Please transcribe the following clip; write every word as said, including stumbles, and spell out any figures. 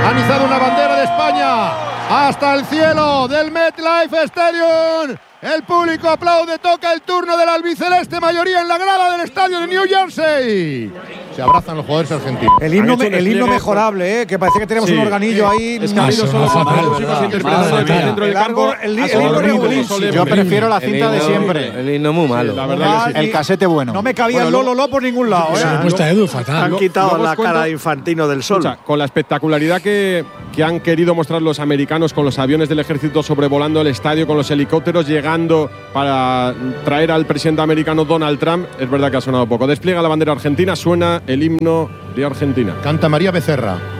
Han izado una bandera de España hasta el cielo del MetLife Stadium. El público aplaude, toca el turno del albiceleste, mayoría en la grada del estadio de New Jersey. Se abrazan los jugadores argentinos. El himno, me, el himno mejorable, ¿eh? Que parece que tenemos sí, un organillo eh, ahí. Es que ha habido solo músicos interpretando dentro del campo. El himno regulísimo. Yo prefiero la cinta de siempre. El himno muy malo. Sí, la verdad que sí. El casete bueno. No me cabía el bueno, Lolo por ningún lado. Se ¿eh? le puesta Edu fatal. Han quitado la cara de Infantino del Sol. Escucha, con la espectacularidad que, que han querido mostrar los americanos con los aviones del ejército sobrevolando el estadio, con los helicópteros llegando para traer al presidente americano Donald Trump, es verdad que ha sonado poco. Despliega la bandera argentina, suena el himno de Argentina. Canta María Becerra.